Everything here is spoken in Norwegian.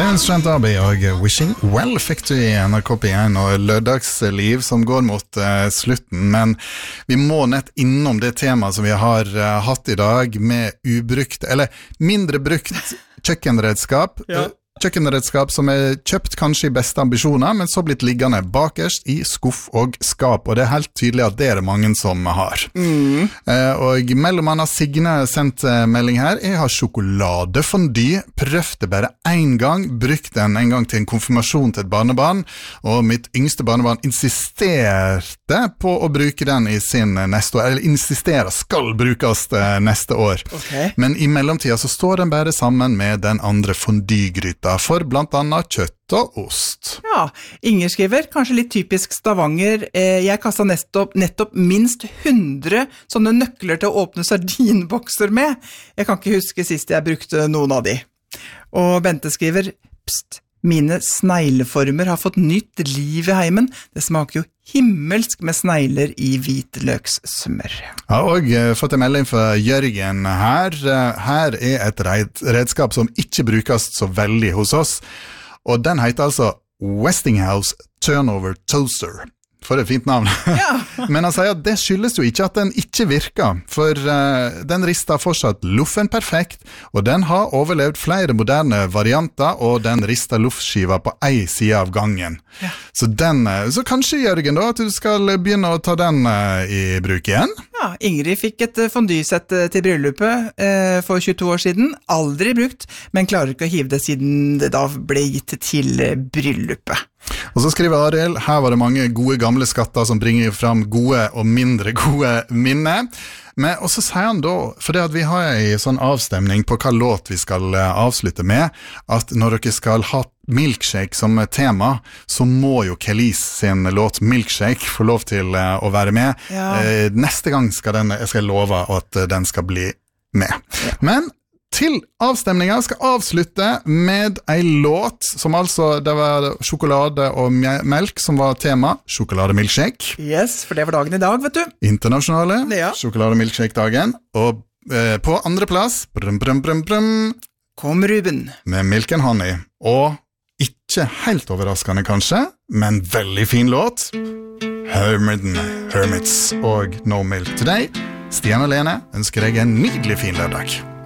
Student AB og Wishing Well fikk du i NRK P1 og lørdagsliv som går mot slutten, men vi må nett innom det temaet som vi har hatt i dag med ubrukt, eller mindre brukt kjøkkenredskap. Kjøkkenredskap som kjøpt kanskje i beste ambisjoner, men så blitt liggende bakerst i skuff og skap, og det helt tydelig at det det mange som har. Og mellom annet Signe sendt melding her, jeg har sjokoladefondy, prøvde bare en gang, brukte den en gang til en konfirmasjon til et barnebarn, og mitt yngste barnebarn insisterte på å bruke den i sin neste år, eller insisterer skal brukes neste år. Men i mellomtida så står den bare sammen med den andre fondygryta, for blant annet kjøtt og ost. Ja, Inger skriver, kanskje litt typisk Stavanger. Jeg kastet nettopp minst 100 sånne nøkler til å åpne sardinbokser med. Jeg kan ikke huske sist jeg brukte noen av de. Og Bente skriver, pst, mine snegleformer har fått nytt liv i heimen. Det smaker jo himmelsk med snegler i hvitløkssmør. Jeg har også fått en melding fra Jørgen her. Her et redskap som ikke brukes så veldig hos oss, og den heter altså Westinghouse Turnover Toaster. For et fint navn. Men han sier at det skyldes jo ikke at den ikke virker, for den rister fortsatt luffen perfekt, og den har overlevd flere moderne varianter, og den rister luftskiva på en side av gangen. Så kanskje, Jørgen, da, at du skal begynne å ta den i bruk igjen? Ja, Ingrid fikk et fondysett til bryllupet for 22 år siden, aldri brukt, men klarer ikke å hive det siden det da ble gitt til bryllupet. Og så skriver Ariel, her var det mange gode gamle skatter som bringer fram gode og mindre gode minner. Men også sier han da, for det at vi har en sånn avstemning på hva låt vi skal avslutte med, at når dere skal ha milkshake som tema, så må jo Kelis sin låt Milkshake få lov til å være med. Neste gang skal jeg love at den skal bli med. Men til avstemningen skal avslutte med en låt som altså, det var sjokolade og melk som var tema, sjokolademilkshake. Yes, for det var dagen i dag, vet du. Internasjonale sjokolademilkshake-dagen. Og på andre plass, kom Ruben. Med Milk and Honey. Og ikke helt overraskende kanskje, men veldig fin låt. Hermits og No Milk Today. Stian og Lene ønsker deg en nydelig fin lørdag.